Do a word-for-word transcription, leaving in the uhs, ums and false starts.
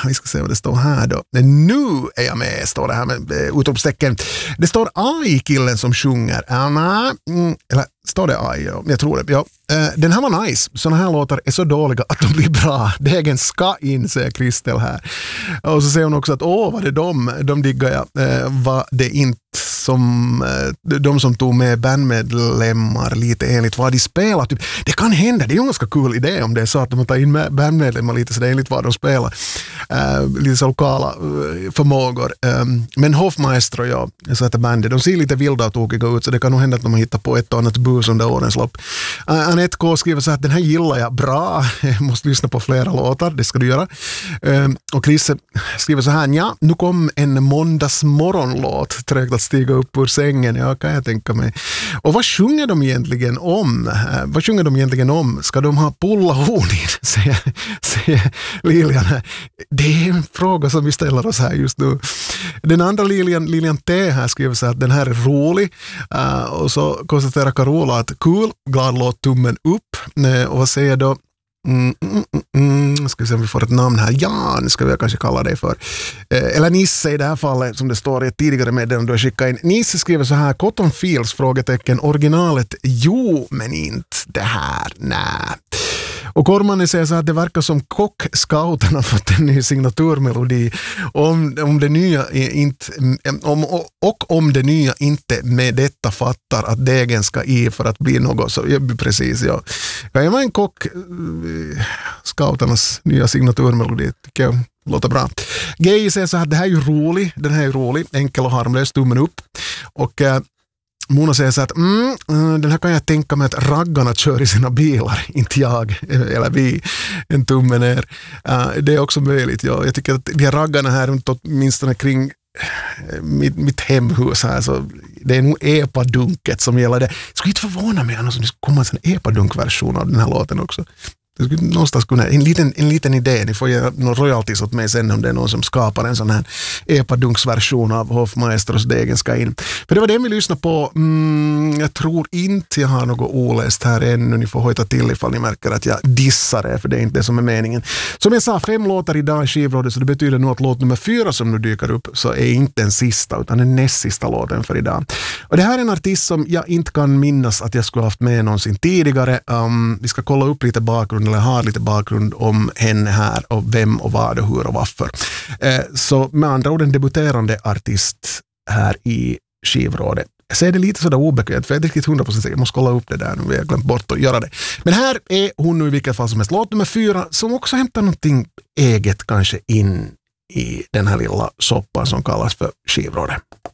vi ska se vad det står här då. Nu är jag med, står det här med utropstecken. Det står A I-killen som sjunger. Anna, mm, eller står det A I? Ja, jag tror det. Ja. Den här var nice. Såna här låtar är så dåliga att de blir bra. Degen ska in, säger Kristel här. Och så säger hon också att åh, vad det de, de diggar jag. Eh, var det inte som eh, de som tog med bandmedlemmar lite enligt vad de spelar. Typ. Det kan hända, det är ju en ganska kul idé om det är så att de tar in med bandmedlemmar lite så det är enligt vad de spelar. Eh, lite så lokala eh, förmågor. Eh, men Hofmaestro, ja, så heter bandet. De ser lite vilda och tokiga ut så det kan nog hända att de har hittat på ett och annat bus under årens lopp. Uh, Anette K skriver så att den här gillar jag bra. Jag måste lyssna på flera låtar, det ska du göra. Uh, och Chris skriver så här, ja, nu kom en måndagsmorgonlåt. Trögt att stiga upp ur sängen, ja, kan jag tänka mig. Och vad sjunger de egentligen om? Uh, vad sjunger de egentligen om? Ska de ha pulla honin? säger, säger Lilian. Det är en fråga som vi ställer oss här just nu. Den andra Lilian, Lilian T här skriver så att den här är rolig. Uh, och så konstaterar Carola att cool, glad låt, tummen upp. Uh, och vad säger då Mm, mm, mm, ska vi se om vi får ett namn här. Jan ska vi kanske kalla dig för. Eh, eller Nisse i det här fallet, som det står i ett tidigare meddelande du har skickat in. Nisse skriver så här, Cotton Fields, frågetecken, originalet, jo, men inte det här, nej. Och Kormanen säger så här att det verkar som Kock-scouterna fått en ny signaturmelodi. Om, om det nya inte, om, och om det nya inte med detta fattar att degen ska i för att bli något. Så, ja, precis, ja. Jag var en Kock-scouternas nya signaturmelodi, tycker jag. Låter bra. Gay säger så här att det här är ju rolig. Den här är rolig, enkel och harmlös, tummen upp. Och eh, Mona säger så att mm, den här kan jag tänka mig att raggarna kör i sina bilar, inte jag eller vi, en tumme ner. Uh, det är också möjligt. Ja. Jag tycker att de här raggarna här runt åtminstone kring mitt, mitt hemhus här, så det är nog epadunket som gäller det. Jag skulle inte förvåna mig annars om det skulle komma en epadunk-version av den här låten också. Det skulle någonstans kunna, en liten, en liten idé, ni får göra några royalties åt mig sen om det är någon som skapar en sån här epadunksversion av Hofmaestros degen ska in. För det var det vi lyssnade på. Mm, jag tror inte jag har något oläst här ännu. Ni får hojta till ifall ni märker att jag dissar det, för det är inte det som är meningen. Som jag sa, fem låtar idag i skivrådet, så det betyder nog att låt nummer fyra som nu dyker upp så är inte den sista utan den näst sista låten för idag. Och det här är en artist som jag inte kan minnas att jag skulle haft med någonsin tidigare. Um, vi ska kolla upp lite bakgrund eller har lite bakgrund om henne här och vem och vad och hur och varför. Eh, så med andra ord en debuterande artist här i skivrådet. Jag säger det lite sådär obekvämt för jag är riktigt hundra procent säker. Jag måste kolla upp det där nu. Vi har glömt bort att göra det. Men här är hon nu i vilket fall som helst. Låt nummer fyra som också hämtar någonting eget kanske in i den här lilla soppan som kallas för skivrådet.